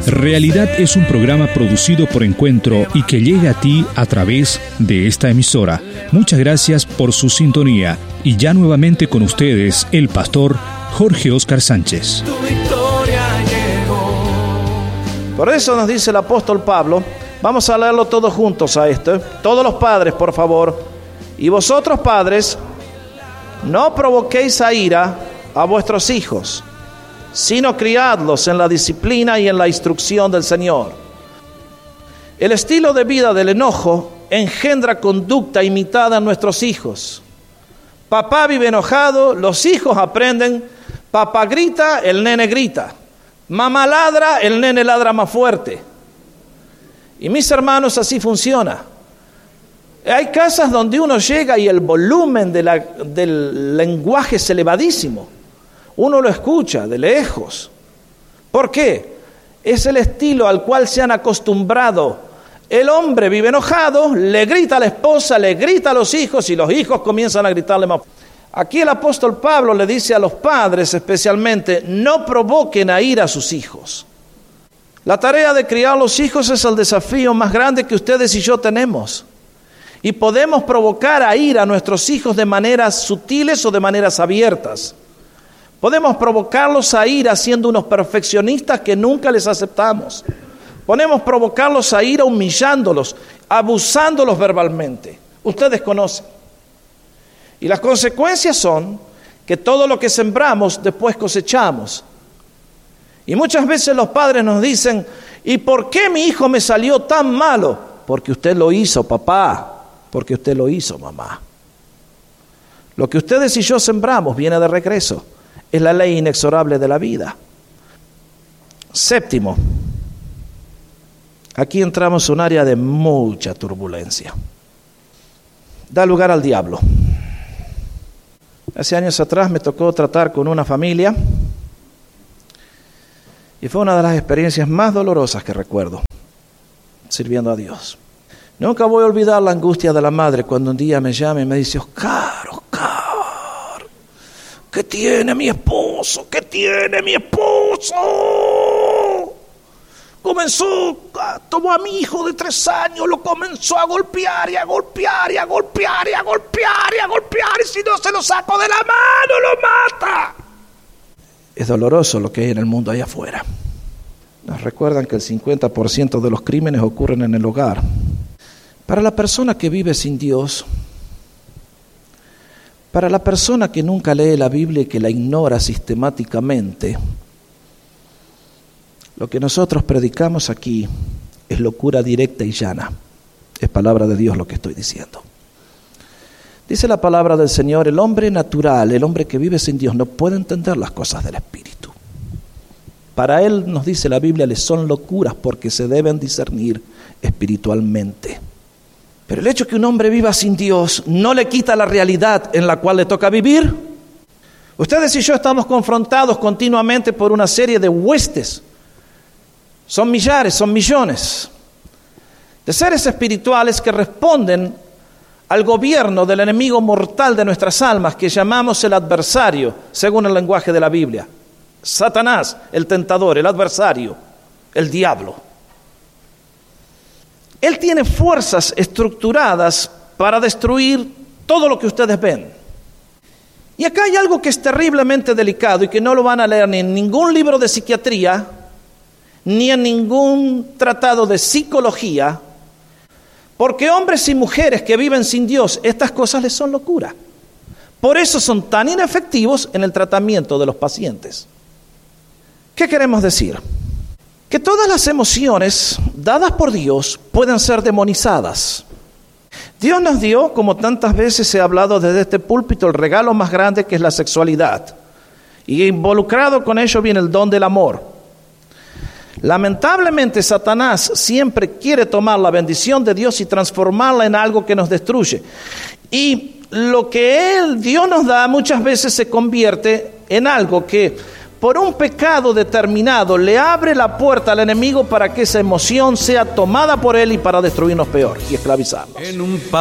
Realidad es un programa producido por Encuentro y que llega a ti a través de esta emisora. Muchas gracias por su sintonía y ya nuevamente con ustedes el pastor Jorge Óscar Sánchez. Por eso nos dice el apóstol Pablo, vamos a leerlo todos juntos a esto. Todos los padres, por favor. Y vosotros, padres, no provoquéis a ira a vuestros hijos, sino criadlos en la disciplina y en la instrucción del Señor. El estilo de vida del enojo engendra conducta imitada en nuestros hijos. Papá vive enojado, los hijos aprenden. Papá grita, el nene grita. Mamá ladra, el nene ladra más fuerte. Y mis hermanos, así funciona. Hay casas donde uno llega y el volumen del lenguaje es elevadísimo. Uno lo escucha de lejos. ¿Por qué? Es el estilo al cual se han acostumbrado. El hombre vive enojado, le grita a la esposa, le grita a los hijos y los hijos comienzan a gritarle más. Aquí el apóstol Pablo le dice a los padres especialmente, no provoquen a ira a sus hijos. La tarea de criar a los hijos es el desafío más grande que ustedes y yo tenemos. Y podemos provocar a ira a nuestros hijos de maneras sutiles o de maneras abiertas. Podemos provocarlos a ira siendo unos perfeccionistas que nunca les aceptamos. Podemos provocarlos a ira humillándolos, abusándolos verbalmente. Ustedes conocen. Y las consecuencias son que todo lo que sembramos después cosechamos. Y muchas veces los padres nos dicen, ¿y por qué mi hijo me salió tan malo? Porque usted lo hizo, papá. Porque usted lo hizo, mamá. Lo que ustedes y yo sembramos viene de regreso. Es la ley inexorable de la vida. Séptimo, aquí entramos en un área de mucha turbulencia. Da lugar al diablo. Hace años atrás me tocó tratar con una familia y fue una de las experiencias más dolorosas que recuerdo, sirviendo a Dios. Nunca voy a olvidar la angustia de la madre cuando un día me llama y me dice, Oscar, ¿qué tiene mi esposo? ¿Qué tiene mi esposo? Tomó a mi hijo de 3 años, lo comenzó a golpear y a golpear y a golpear y a golpear y a golpear, y si no se lo saco de la mano, lo mata. Es doloroso lo que hay en el mundo allá afuera. Nos recuerdan que el 50% de los crímenes ocurren en el hogar. Para la persona que vive sin Dios, para la persona que nunca lee la Biblia y que la ignora sistemáticamente, lo que nosotros predicamos aquí es locura directa y llana. Es palabra de Dios lo que estoy diciendo. Dice la palabra del Señor, el hombre natural, el hombre que vive sin Dios, no puede entender las cosas del Espíritu. Para él, nos dice la Biblia, les son locuras porque se deben discernir espiritualmente. Pero el hecho de que un hombre viva sin Dios no le quita la realidad en la cual le toca vivir. Ustedes y yo estamos confrontados continuamente por una serie de huestes. Son millares, son millones de seres espirituales que responden al gobierno del enemigo mortal de nuestras almas que llamamos el adversario, según el lenguaje de la Biblia. Satanás, el tentador, el adversario, el diablo. Él tiene fuerzas estructuradas para destruir todo lo que ustedes ven. Y acá hay algo que es terriblemente delicado y que no lo van a leer ni en ningún libro de psiquiatría, ni en ningún tratado de psicología, porque hombres y mujeres que viven sin Dios, estas cosas les son locura. Por eso son tan inefectivos en el tratamiento de los pacientes. ¿Qué queremos decir? Que todas las emociones dadas por Dios pueden ser demonizadas. Dios nos dio, como tantas veces he hablado desde este púlpito, el regalo más grande que es la sexualidad. Y involucrado con ello viene el don del amor. Lamentablemente Satanás siempre quiere tomar la bendición de Dios y transformarla en algo que nos destruye. Y lo que Dios nos da muchas veces se convierte en algo que por un pecado determinado le abre la puerta al enemigo para que esa emoción sea tomada por él y para destruirnos peor y esclavizarnos.